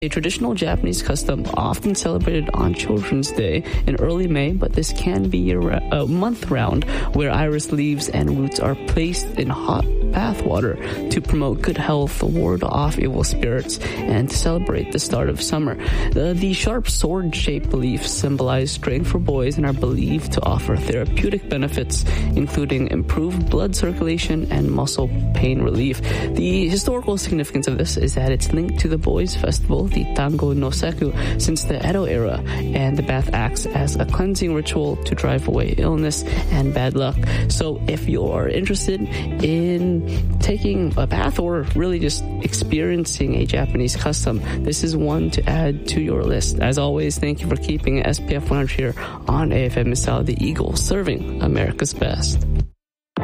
A traditional Japanese custom often celebrated on Children's Day in early May, but this can be a month round, where iris leaves and roots are placed in hot bath water to promote good health, ward off evil spirits, and to celebrate the start of summer. The sharp sword-shaped leaves symbolize strength for boys and are believed to offer therapeutic benefits, including improved blood circulation and muscle pain relief. The historical significance of this is that it's linked to the boys' festival, the Tango no Seku, since the Edo era, and the bath acts as a cleansing ritual to drive away illness and bad luck. So if you're interested in taking a bath or really just experiencing a Japanese custom, this is one to add to your list. As always, thank you for keeping SPF 100 here on AFM Misal, the Eagle, serving America's best.